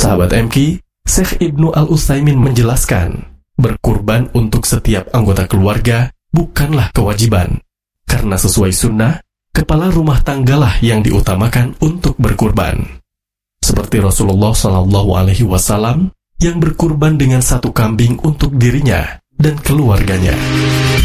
Sahabat MQ, Syekh Ibnu Al-Utsaimin menjelaskan, berkurban untuk setiap anggota keluarga bukanlah kewajiban. Karena sesuai sunnah, kepala rumah tanggalah yang diutamakan untuk berkurban. Seperti Rasulullah SAW yang berkurban dengan 1 kambing untuk dirinya dan keluarganya.